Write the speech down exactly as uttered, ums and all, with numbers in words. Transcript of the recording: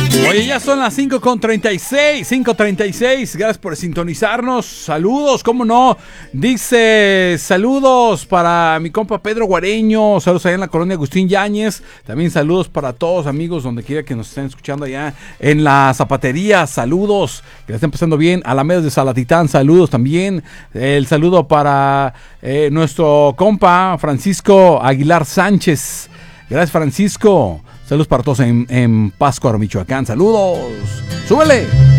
Oye, ya son las cinco con treinta y seis, cinco treinta y seis, gracias por sintonizarnos, saludos, cómo no, dice saludos para mi compa Pedro Guareño, saludos allá en la colonia Agustín Yáñez, también saludos para todos amigos donde quiera que nos estén escuchando allá en la zapatería, saludos, que la estén pasando bien, Alamedas de Salatitán, saludos también, el saludo para eh, nuestro compa Francisco Aguilar Sánchez, gracias Francisco. Saludos para todos en, en Pátzcuaro, Michoacán. Saludos. ¡Súbele!